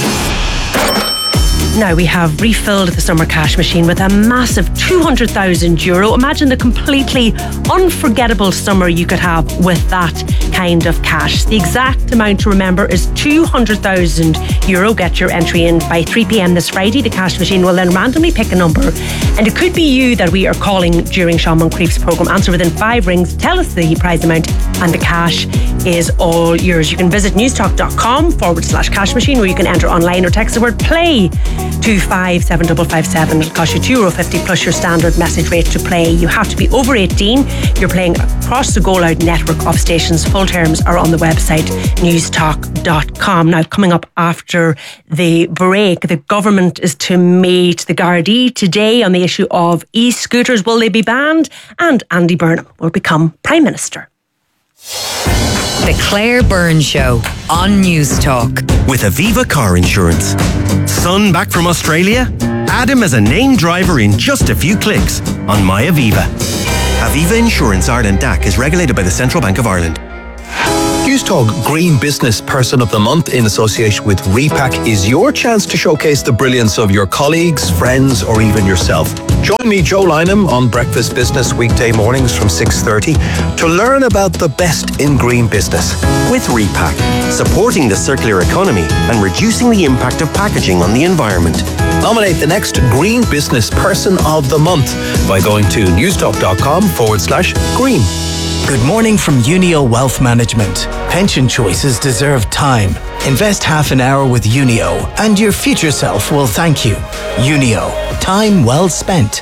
Now we have refilled the summer cash machine with a massive €200,000. Imagine the completely unforgettable summer you could have with that kind of cash. The exact amount to remember is €200,000. Get your entry in by 3 p.m. this Friday. The cash machine will then randomly pick a number, and it could be you that we are calling during Sean Moncrief's programme. Answer within 5 rings, tell us the prize amount, and the cash is all yours. You can visit newstalk.com/cash machine, where you can enter online or text the word play to 57557. It'll cost you €2.50 plus your standard message rate to play. You have to be over 18. You're playing across the Go Loud network of stations. Full terms are on the website newstalk.com. Now, coming up after the break, the government is to meet the Gardaí today on the issue of e-scooters. Will they be banned? And Andy Burnham will become Prime Minister. The Claire Byrne Show on News Talk. With Aviva Car Insurance. Son back from Australia? Add him as a named driver in just a few clicks on My Aviva. Aviva Insurance Ireland DAC is regulated by the Central Bank of Ireland. News Talk Green Business Person of the Month in association with Repack is your chance to showcase the brilliance of your colleagues, friends, or even yourself. Join me, Joe Lynham, on Breakfast Business weekday mornings from 6:30 to learn about the best in green business. With Repack, supporting the circular economy and reducing the impact of packaging on the environment. Nominate the next Green Business Person of the Month by going to newstalk.com/green. Good morning from Unio Wealth Management. Pension choices deserve time. Invest half an hour with Unio and your future self will thank you. Unio, time well spent.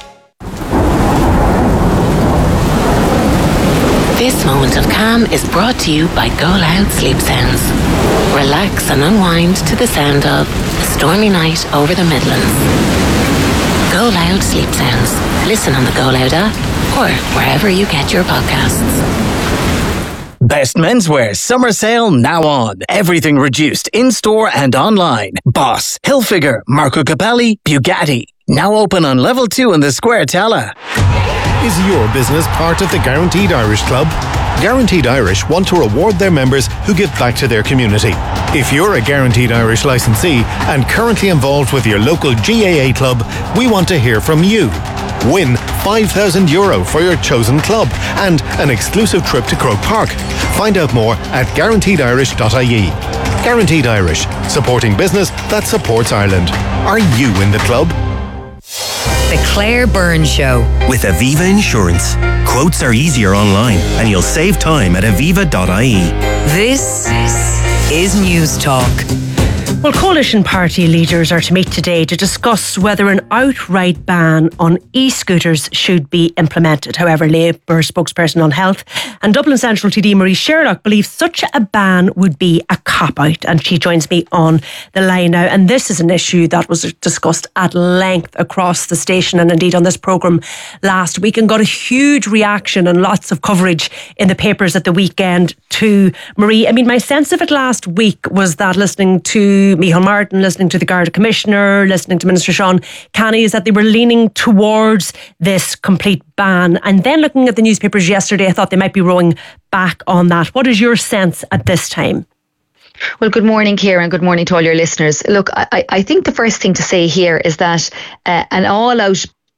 This moment of calm is brought to you by Go Loud Sleep Sounds. Relax and unwind to the sound of A Stormy Night Over the Midlands. Go Loud Sleep Sounds. Listen on the Go Loud app or wherever you get your podcasts. Best menswear summer sale now on. Everything reduced in-store and online. Boss, Hilfiger, Marco Capelli, Bugatti. Now open on level 2 in the Square Tala. Is your business part of the Guaranteed Irish Club? Guaranteed Irish want to reward their members who give back to their community. If you're a Guaranteed Irish licensee and currently involved with your local GAA club, we want to hear from you. Win €5,000 for your chosen club and an exclusive trip to Croke Park. Find out more at guaranteedirish.ie. Guaranteed Irish, supporting business that supports Ireland. Are you in the club? The Claire Byrne Show. With Aviva Insurance. Quotes are easier online and you'll save time at aviva.ie. This is News Talk. Well, coalition party leaders are to meet today to discuss whether an outright ban on e-scooters should be implemented. However, Labour spokesperson on health and Dublin Central TD Marie Sherlock believes such a ban would be a cop-out, and she joins me on the line now. And this is an issue that was discussed at length across the station and indeed on this programme last week and got a huge reaction and lots of coverage in the papers at the weekend too. Marie, I mean, my sense of it last week was that listening to Micheál Martin, listening to the Garda Commissioner, listening to Minister Sean Canny, is that they were leaning towards this complete ban. And then looking at the newspapers yesterday, I thought they might be rowing back on that. What is your sense at this time? Well, good morning, Ciara, and good morning to all your listeners. Look, I think the first thing to say here is that an all-out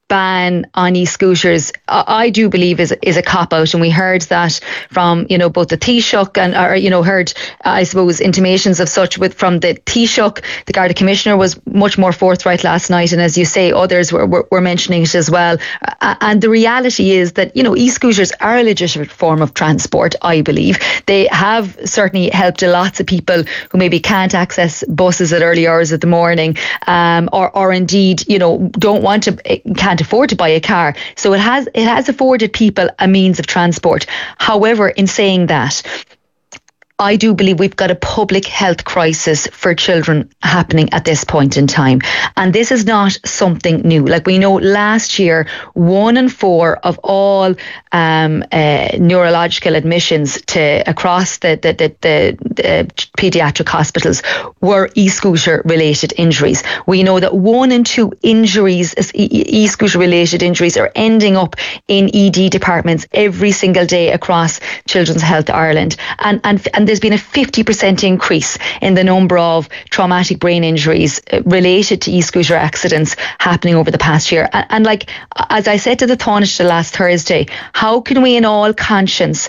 ban on e-scooters, I do believe is a cop-out, and we heard that from, you know, both the Taoiseach and, or, you know, heard, I suppose, intimations of such from the Taoiseach. The Garda Commissioner was much more forthright last night, and as you say, others were mentioning it as well. And the reality is that, you know, e-scooters are a legitimate form of transport, I believe. They have certainly helped lots of people who maybe can't access buses at early hours of the morning, or indeed, you know, can't afford to buy a car. So it has afforded people a means of transport. However, in saying that, I do believe we've got a public health crisis for children happening at this point in time. And this is not something new. Like, we know last year, 1 in 4 of all neurological admissions across the paediatric hospitals were e-scooter related injuries. We know that 1 in 2 injuries, e-scooter related injuries, are ending up in ED departments every single day across Children's Health Ireland. And there's been a 50% increase in the number of traumatic brain injuries related to e-scooter accidents happening over the past year. And like, as I said to the Taoiseach last Thursday, how can we in all conscience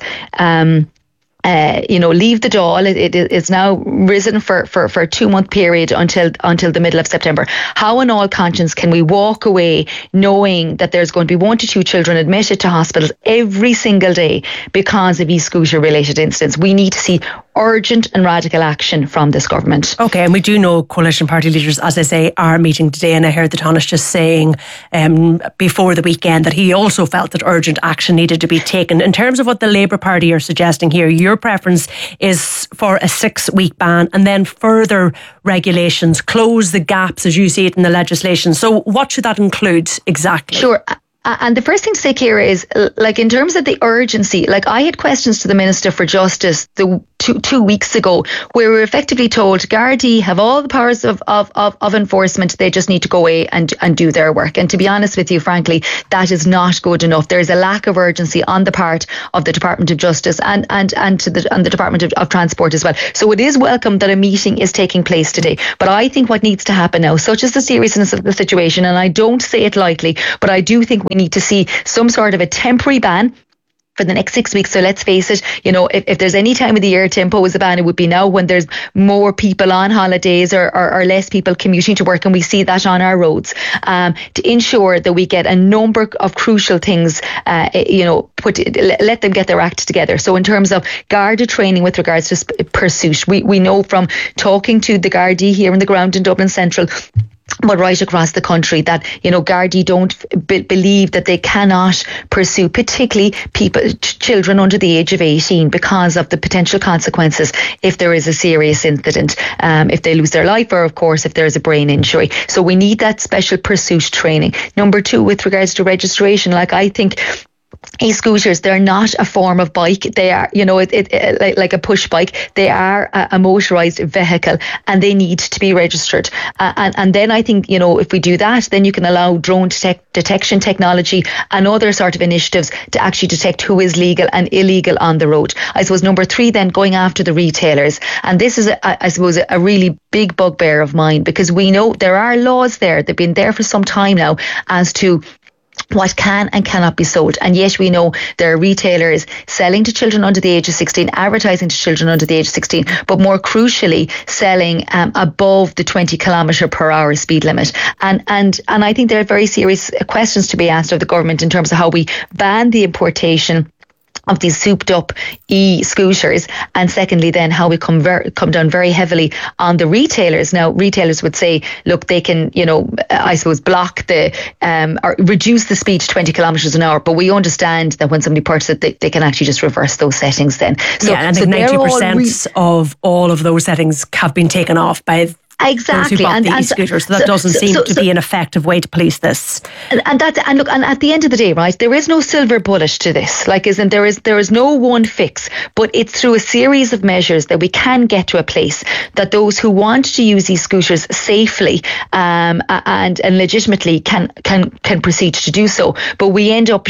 leave the Dáil? It's now risen for a 2-month period until the middle of September. How in all conscience can we walk away knowing that there's going to be 1 to 2 children admitted to hospitals every single day because of e-scooter related incidents? We need to see urgent and radical action from this government. Okay, and we do know coalition party leaders, as I say, are meeting today, and I heard the Taoiseach just saying before the weekend that he also felt that urgent action needed to be taken. In terms of what the Labour Party are suggesting here, your preference is for a 6-week ban and then further regulations, close the gaps as you see it in the legislation. So what should that include exactly? Sure. And the first thing to say, Ciara, is, like, in terms of the urgency, like, I had questions to the Minister for Justice two weeks ago, where we were effectively told Gardaí have all the powers of enforcement. They just need to go away and do their work. And to be honest with you, frankly, that is not good enough. There is a lack of urgency on the part of the Department of Justice and the Department of Transport as well. So it is welcome that a meeting is taking place today. But I think what needs to happen now, such as the seriousness of the situation, and I don't say it lightly, but I do think we need to see some sort of a temporary ban for the next 6 weeks. So let's face it, you know, if there's any time of the year to impose a ban, it would be now, when there's more people on holidays or less people commuting to work, and we see that on our roads, to ensure that we get a number of crucial things, let them get their act together. So in terms of Garda training with regards to pursuit, we know from talking to the Gardaí here on the ground in Dublin Central, but right across the country, that, you know, Gardaí don't believe that they cannot pursue particularly children under the age of 18 because of the potential consequences if there is a serious incident, if they lose their life, or of course if there is a brain injury. So we need that special pursuit training. Number 2, with regards to registration, like, I think e-scooters, they're not a form of bike. They are, you know, like a push bike. They are a motorised vehicle, and they need to be registered. And then I think, you know, if we do that, then you can allow drone detection technology and other sort of initiatives to actually detect who is legal and illegal on the road. I suppose number 3, then, going after the retailers. And this is, I suppose, a really big bugbear of mine, because we know there are laws there. They've been there for some time now as to what can and cannot be sold. And yet we know there are retailers selling to children under the age of 16, advertising to children under the age of 16, but more crucially, selling above the 20 kilometre per hour speed limit. And I think there are very serious questions to be asked of the government in terms of how we ban the importation of these souped up e-scooters, and secondly then how we come down very heavily on the retailers. Now, retailers would say, look, they can, you know, I suppose block or reduce the speed to 20 kilometres an hour, but we understand that when somebody purchases it, they can actually just reverse those settings then. So, yeah, and I think 90% of all of those settings have been taken off by exactly, those who bought the e-scooters. So that doesn't seem to be an effective way to police this. And look, and at the end of the day, right, there is no silver bullet to this. Like, there is no one fix, but it's through a series of measures that we can get to a place that those who want to use these scooters safely and legitimately can proceed to do so. But we end up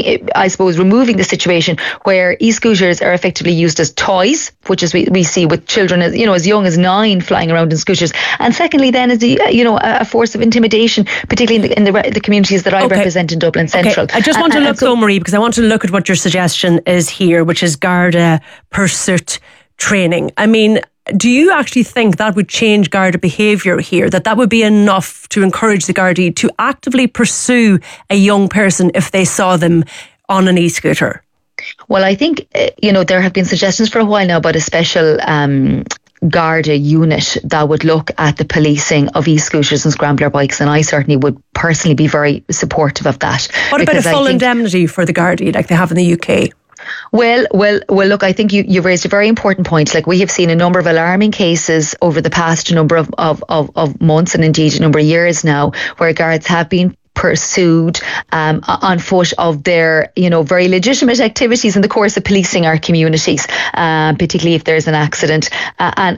removing the situation where e-scooters are effectively used as toys, which is we see with children as young as 9 flying around in scooters. And secondly, then is a force of intimidation, particularly in the communities that I represent in Dublin Central. I just want to look though, Marie, because I want to look at what your suggestion is here, which is Garda pursuit training. I mean, do you actually think that would change Garda behaviour here, that would be enough to encourage the Gardaí to actively pursue a young person if they saw them on an e-scooter? Well, I think, there have been suggestions for a while now about a special Garda unit that would look at the policing of e-scooters and scrambler bikes, and I certainly would personally be very supportive of that. What about a full indemnity for the Gardaí like they have in the UK? Well, look, I think you've raised a very important point. Like, we have seen a number of alarming cases over the past number of months, and indeed a number of years now, where guards have been pursued on foot of their, very legitimate activities in the course of policing our communities, particularly if there's an accident. And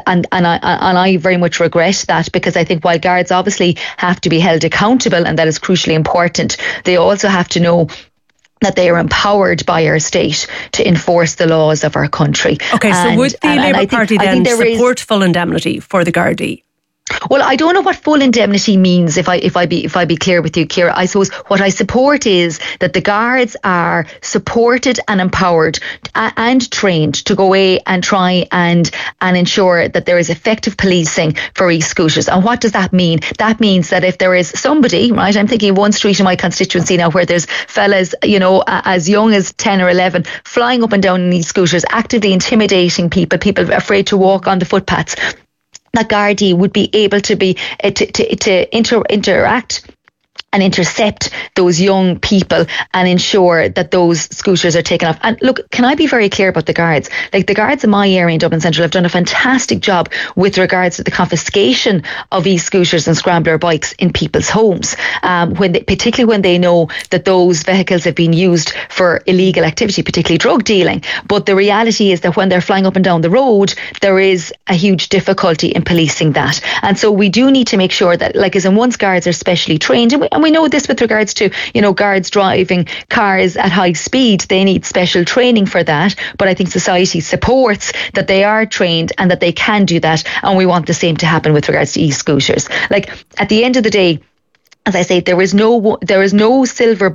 I very much regret that, because I think while guards obviously have to be held accountable, and that is crucially important, they also have to know that they are empowered by our state to enforce the laws of our country. Okay, so would the Labour Party then support full indemnity for the Gardaí? Well, I don't know what full indemnity means, if I be clear with you, Ciara. I suppose what I support is that the guards are supported and empowered and trained to go away and try and ensure that there is effective policing for e-scooters. And what does that mean? That means that if there is somebody, right, I'm thinking of one street in my constituency now where there's fellas, as young as 10 or 11 flying up and down in e-scooters, actively intimidating people afraid to walk on the footpaths, that Gardaí would be able to be to interact and intercept those young people and ensure that those scooters are taken off. And look, can I be very clear about the guards? Like, the guards in my area in Dublin Central have done a fantastic job with regards to the confiscation of e-scooters and scrambler bikes in people's homes, particularly when they know that those vehicles have been used for illegal activity, particularly drug dealing. But the reality is that when they're flying up and down the road, there is a huge difficulty in policing that. And so we do need to make sure that, like, as in, once guards are specially trained, and we know this with regards to, guards driving cars at high speed, they need special training for that. But I think society supports that they are trained and that they can do that. And we want the same to happen with regards to e-scooters. Like, at the end of the day, as I say, there is no silver